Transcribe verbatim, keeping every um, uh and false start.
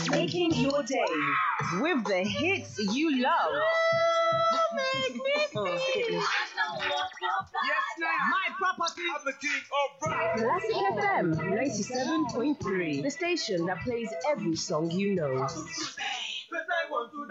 Making your day with the hits you love. Make me oh, goodness. Yes, now. My property. I'm the king of rock. Classic F M ninety-seven point three. The station that plays every song you know.